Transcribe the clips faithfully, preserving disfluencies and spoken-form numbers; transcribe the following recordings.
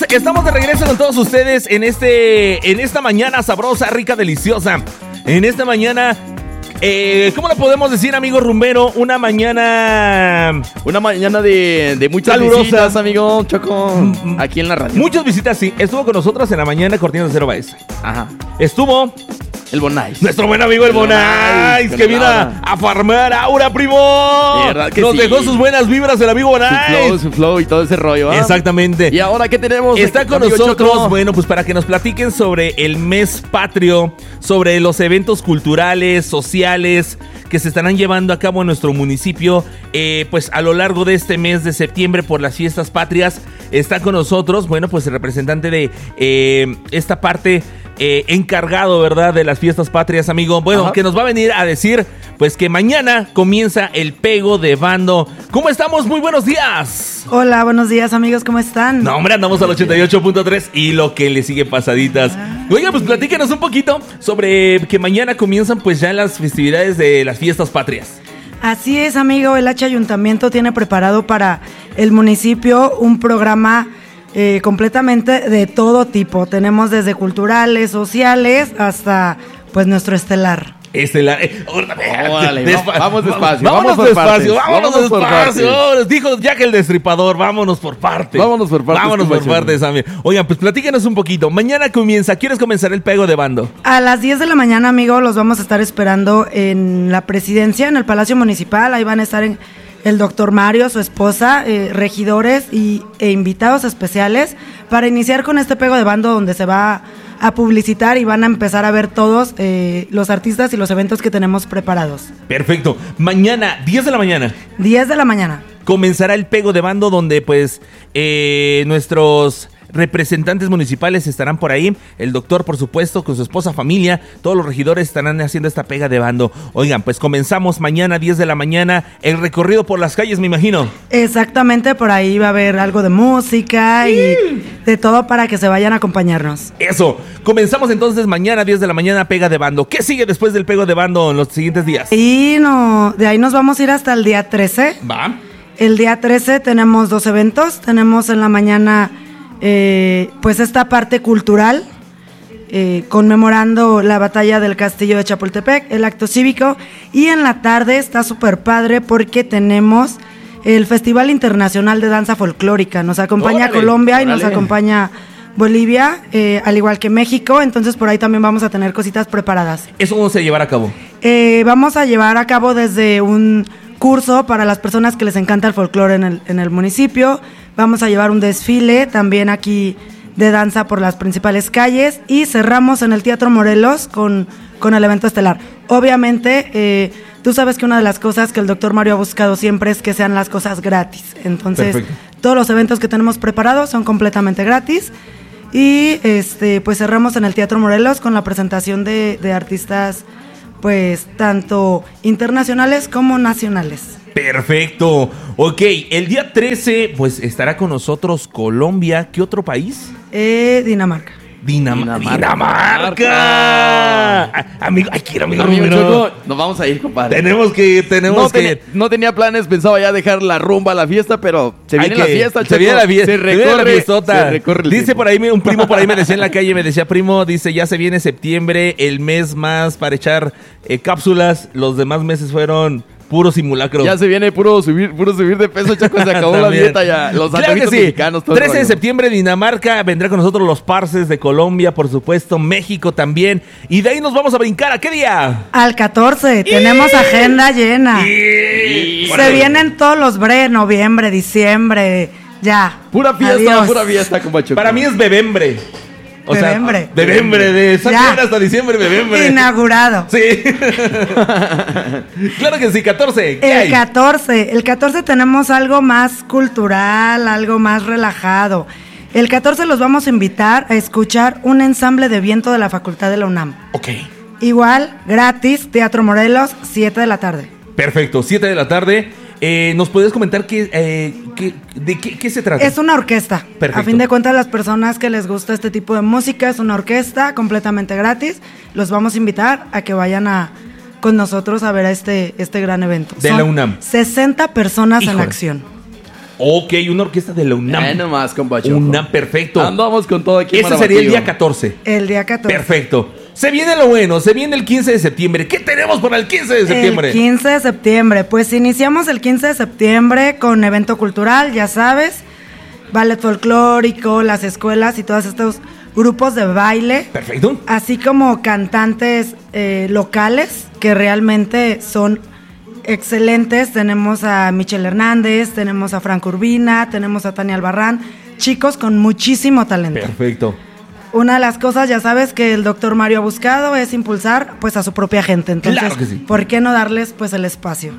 estamos de regreso con todos ustedes en este, en esta mañana sabrosa, rica, deliciosa. En esta mañana, eh, ¿cómo le podemos decir, amigo rumbero? Una mañana, una mañana de, de muchas calurosa. visitas, amigo Choco, aquí en la radio. Muchas visitas, sí. Estuvo con nosotros en la mañana Cortina de Cero Baez. Ajá. Estuvo el Bonais. Nuestro buen amigo el, el Bonais, que vino a, a farmar aura, primo. De verdad que Nos sí. dejó sus buenas vibras el amigo Bonais. Su flow, su flow y todo ese rollo. ¿eh? Exactamente. ¿Y ahora qué tenemos? Está con amigo nosotros, Choco? bueno, pues para que nos platiquen sobre el mes patrio, sobre los eventos culturales, sociales que se estarán llevando a cabo en nuestro municipio, eh, pues a lo largo de este mes de septiembre por las fiestas patrias. Está con nosotros, bueno, pues el representante de eh, esta parte eh, encargado, ¿verdad?, de las fiestas patrias, amigo. Bueno, Ajá. que nos va a venir a decir, pues que mañana comienza el pego de bando. ¿Cómo estamos? Muy buenos días. Hola, buenos días, amigos, ¿cómo están? No, hombre, andamos al ochenta y ocho punto tres y lo que le sigue pasaditas. Ah. Oiga, pues platíquenos un poquito sobre que mañana comienzan pues ya las festividades de las fiestas patrias. Así es, amigo, el H Ayuntamiento tiene preparado para el municipio un programa eh, completamente de todo tipo. Tenemos desde culturales, sociales, hasta pues nuestro estelar. Estelar. Eh, órale, Despa- vamos despacio. Vámonos vamos despacio, vámonos, vámonos despacio. Vámonos Dijo Jack el Destripador, vámonos por partes. Vámonos por partes. Vámonos por partes, amigo. Oigan, pues platíquenos un poquito. Mañana comienza, ¿quieres comenzar el pego de bando? A las diez de la mañana, amigo, los vamos a estar esperando en la presidencia, en el Palacio Municipal. Ahí van a estar en el doctor Mario, su esposa, eh, regidores y, e invitados especiales para iniciar con este pego de bando donde se va a publicitar y van a empezar a ver todos eh, los artistas y los eventos que tenemos preparados. Perfecto. Mañana, diez de la mañana. diez de la mañana. Comenzará el pego de bando donde pues eh, nuestros representantes municipales estarán por ahí, el doctor por supuesto con su esposa, familia, todos los regidores estarán haciendo esta pega de bando. Oigan, pues comenzamos mañana diez de la mañana el recorrido por las calles, me imagino. Exactamente, por ahí va a haber algo de música sí. y de todo para que se vayan a acompañarnos. Eso, comenzamos entonces mañana diez de la mañana pega de bando. ¿Qué sigue después del pego de bando en los siguientes días? Y no, de ahí nos vamos a ir hasta el día trece. Va. El día trece tenemos dos eventos, tenemos en la mañana Eh, pues esta parte cultural eh, conmemorando la batalla del castillo de Chapultepec, el acto cívico, y en la tarde está súper padre porque tenemos el Festival Internacional de Danza Folclórica. Nos acompaña órale, Colombia órale. y nos acompaña Bolivia, eh, al igual que México, entonces por ahí también vamos a tener cositas preparadas. ¿Eso cómo se llevará a cabo? Eh, vamos a llevar a cabo desde un curso para las personas que les encanta el folclore en el, en el municipio. Vamos a llevar un desfile también aquí de danza por las principales calles y cerramos en el Teatro Morelos con, con el evento estelar. Obviamente, eh, tú sabes que una de las cosas que el doctor Mario ha buscado siempre es que sean las cosas gratis. Entonces, perfecto. Todos los eventos que tenemos preparados son completamente gratis y este, pues cerramos en el Teatro Morelos con la presentación de, de artistas pues tanto internacionales como nacionales. Perfecto. Ok, el día trece, pues estará con nosotros Colombia. ¿Qué otro país? Eh, Dinamarca. Dinam- Dinamarca. Dinamarca. Ah, amigo, ay, quiero amigo. amigo Choco, nos vamos a ir, compadre. Tenemos que, tenemos no que. Ten, no tenía planes, pensaba ya dejar la rumba a la fiesta, pero se viene que, la fiesta, Choco. Se viene la fiesta. Se recorre, se recorre el Dice tiempo. por ahí, un primo por ahí me decía en la calle, me decía, primo, dice, ya se viene septiembre, el mes más para echar eh, cápsulas. Los demás meses fueron puro simulacro. Ya se viene puro subir, puro subir de peso, Chaco. Se acabó la dieta ya. Los claro que sí. mexicanos. Todo trece de septiembre, Dinamarca. Vendrá con nosotros los Parces de Colombia, por supuesto. México también. Y de ahí nos vamos a brincar. ¿A qué día? Al catorce. ¡Y! Tenemos agenda llena. ¡Y! Se bueno. vienen todos los bre, noviembre, diciembre. Ya. Pura fiesta, Adiós. pura fiesta, compa Choco. Para mí es bebembre. O bebembre. sea, bebembre, de septiembre hasta diciembre, bebembre. Inaugurado. Sí. Claro que sí, catorce. ¿Qué el hay? catorce. El catorce tenemos algo más cultural, algo más relajado. El catorce los vamos a invitar a escuchar un ensamble de viento de la Facultad de la UNAM. Ok. Igual, gratis, Teatro Morelos, siete de la tarde. Perfecto, siete de la tarde. Eh, ¿Nos puedes comentar qué, eh, qué, de qué, qué se trata? Es una orquesta. Perfecto. A fin de cuentas, las personas que les gusta este tipo de música, es una orquesta completamente gratis. Los vamos a invitar a que vayan a con nosotros a ver a este, este gran evento. De Son la UNAM. sesenta personas Híjole. en acción. Ok, una orquesta de la UNAM. Eh, nomás, compa Choco. UNAM, perfecto. Andamos con todo aquí. Ese sería el día catorce. El día catorce. Perfecto. Se viene lo bueno, se viene el quince de septiembre. ¿Qué tenemos para el quince de septiembre? El quince de septiembre, pues iniciamos el quince de septiembre con evento cultural, ya sabes, ballet folclórico, las escuelas y todos estos grupos de baile. Perfecto. Así como cantantes eh, locales que realmente son excelentes. Tenemos a Michelle Hernández, tenemos a Franco Urbina, tenemos a Tania Albarrán, chicos con muchísimo talento. Perfecto. Una de las cosas, ya sabes, que el doctor Mario ha buscado es impulsar pues a su propia gente. Entonces, claro que sí. ¿por qué no darles pues el espacio?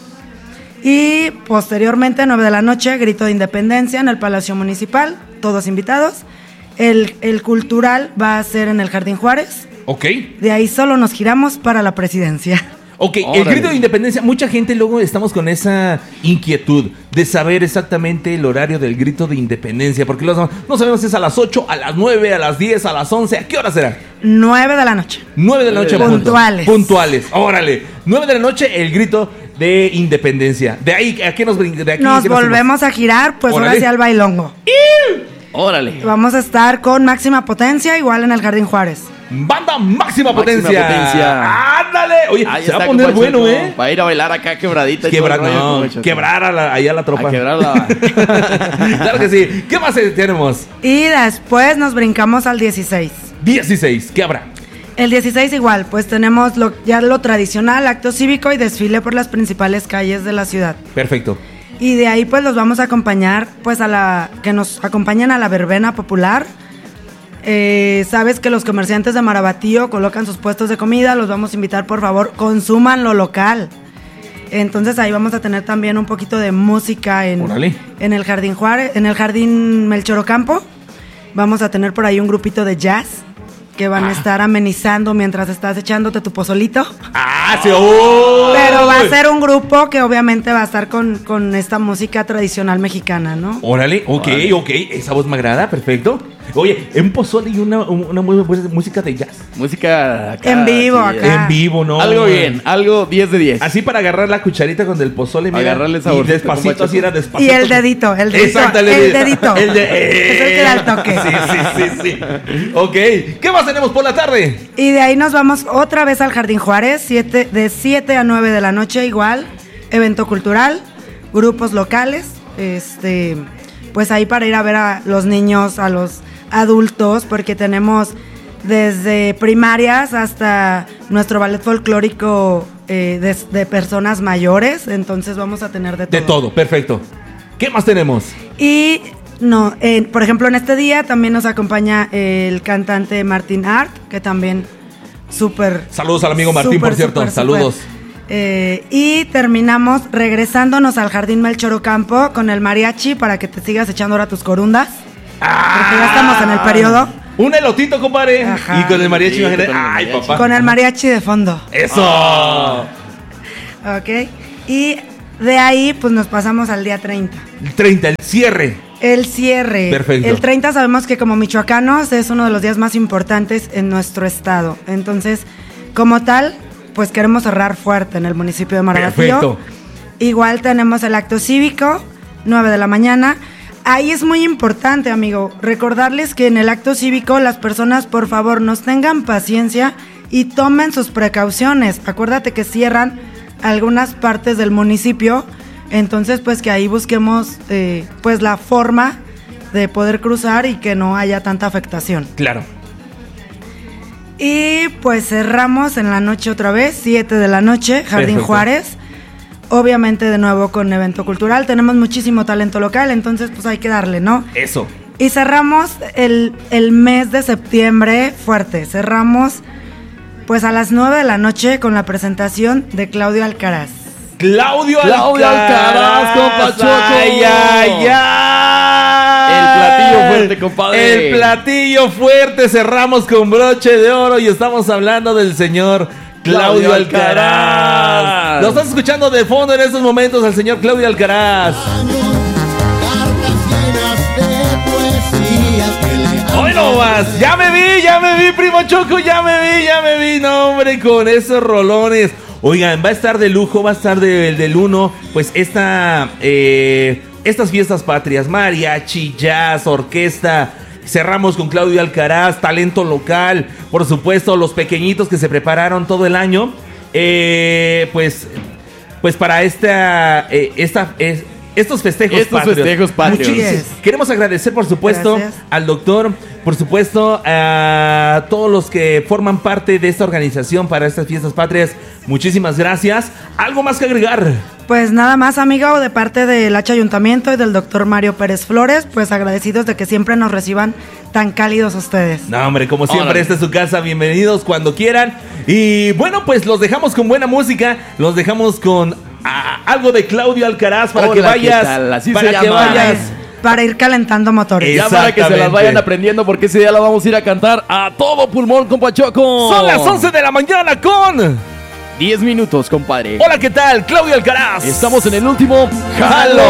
Y posteriormente, nueve de la noche, grito de independencia en el Palacio Municipal, todos invitados. El, el cultural va a ser en el Jardín Juárez. Ok. De ahí solo nos giramos para la presidencia. Ok, Órale. el grito de independencia, mucha gente luego estamos con esa inquietud de saber exactamente el horario del grito de independencia, porque los- no sabemos si es a las ocho, a las nueve, a las diez, a las once, ¿a qué hora será? nueve de la noche. nueve de la noche. punto. Puntuales. Puntuales, órale. nueve de la noche, el grito de independencia. De ahí, ¿a qué nos brin- de aquí, Nos qué nos volvemos a girar, pues Órale. ahora sí al bailongo. Órale. Vamos a estar con máxima potencia, igual en el Jardín Juárez. Banda máxima Máxima potencia. potencia. Ándale. Oye, Ahí se va está, a poner compa bueno, Choco. ¿eh? Va a ir a bailar acá quebradita. y todo Quebrar, el rollo, no, compa Choco. quebrar a la, ahí a la tropa. A quebrarla. Claro que sí. ¿Qué más eh, tenemos? Y después nos brincamos al dieciséis. dieciséis. ¿Qué habrá? El dieciséis igual, pues tenemos lo, ya lo tradicional, acto cívico y desfile por las principales calles de la ciudad. Perfecto. Y de ahí pues los vamos a acompañar, pues a la, que nos acompañen a la verbena popular. Eh, sabes que los comerciantes de Marabatío colocan sus puestos de comida, los vamos a invitar, por favor, consuman lo local. Entonces ahí vamos a tener también un poquito de música en, Órale. en el Jardín Juárez, en el Jardín Melchor Ocampo. Vamos a tener por ahí un grupito de jazz que van a estar amenizando mientras estás echándote tu pozolito. ¡Ah, se oh! Pero va a ser un grupo que obviamente va a estar con, con esta música tradicional mexicana, ¿no? Órale, ok, Órale. ok. Esa voz me agrada, perfecto. Oye, un pozole y una, una muy buena música de jazz. Música acá. En vivo, sí, acá. En vivo, ¿no? Algo bien, algo diez de diez. Así para agarrar la cucharita con el pozole, mira. Agarrarle y saborcito, despacito, compa así era Choco. despacito. Y el dedito, el dedito. Exacto, el dedito. dedito. El de... Es el que da el toque. Sí, sí, sí, sí. Ok, ¿qué más tenemos por la tarde? Y de ahí nos vamos otra vez al Jardín Juárez, siete, de siete a nueve de la noche igual, evento cultural, grupos locales, este, pues ahí para ir a ver a los niños, a los adultos, porque tenemos desde primarias hasta nuestro ballet folclórico eh, de, de personas mayores, entonces vamos a tener de todo. De todo, perfecto. ¿Qué más tenemos? Y no, eh, por ejemplo, en este día también nos acompaña el cantante Martín Art, que también súper... Saludos al amigo Martín, súper, por cierto. súper, Saludos. súper. Eh, y terminamos regresándonos al Jardín Melchor Ocampo con el mariachi para que te sigas echando ahora tus corundas. Porque ya estamos en el periodo. Un elotito, compadre. Ajá. Y con el mariachi, Sí, imagínate. con el Ay, mariachi. papá. Con el mariachi de fondo. Eso. Ok. Y de ahí, pues nos pasamos al día treinta. El treinta, el cierre. El cierre. Perfecto. El treinta sabemos que como michoacanos es uno de los días más importantes en nuestro estado. Entonces, como tal, pues queremos cerrar fuerte en el municipio de Marabatío. Perfecto. Igual tenemos el acto cívico, nueve de la mañana. Ahí es muy importante, amigo, recordarles que en el acto cívico las personas, por favor, nos tengan paciencia y tomen sus precauciones. Acuérdate que cierran algunas partes del municipio, entonces pues que ahí busquemos eh, pues la forma de poder cruzar y que no haya tanta afectación. Claro. Y pues cerramos en la noche otra vez, siete de la noche, Jardín Perfecto. Juárez. Obviamente de nuevo con evento cultural, tenemos muchísimo talento local, entonces pues hay que darle, ¿no? Eso. Y cerramos el, el mes de septiembre fuerte, cerramos pues a las nueve de la noche con la presentación de Claudio Alcaraz. Claudio, Claudio Alcaraz, compa Choco. Ay, ay, ay. El platillo fuerte, compadre. El platillo fuerte. Cerramos con broche de oro y estamos hablando del señor Claudio Claudio Alcaraz. Alcaraz. Lo estás escuchando de fondo en estos momentos al señor Claudio Alcaraz. Hoy no más. Ya me vi, ya me vi, primo Choco. Ya me vi, ya me vi. No, hombre, con esos rolones. Oigan, va a estar de lujo, va a estar de- del uno. Pues esta eh, estas fiestas patrias, mariachi, jazz, orquesta. Cerramos con Claudio Alcaraz, talento local, por supuesto, los pequeñitos que se prepararon todo el año. Eh, pues, pues para esta, eh, esta, eh, estos festejos Estos patrios. festejos patrios. Muchísimas. Queremos agradecer, por supuesto, Gracias. al doctor, por supuesto, a todos los que forman parte de esta organización para estas fiestas patrias. Muchísimas gracias. ¿Algo más que agregar? Pues nada más, amigo, de parte del H Ayuntamiento y del doctor Mario Pérez Flores, pues agradecidos de que siempre nos reciban tan cálidos ustedes. No, hombre, como siempre, Órale. esta es su casa. Bienvenidos cuando quieran. Y bueno, pues los dejamos con buena música. Los dejamos con ah, algo de Claudio Alcaraz para Hola, que ¿qué vayas. tal? Así para se que llama. vayas. Para ir calentando motores. Es- Ya para que se las Exactamente. vayan aprendiendo porque ese día la vamos a ir a cantar a todo pulmón, compa Choco. Son las once de la mañana con... diez minutos, compadre. Hola, ¿qué tal? Claudio Alcaraz. Estamos en el último Jalo.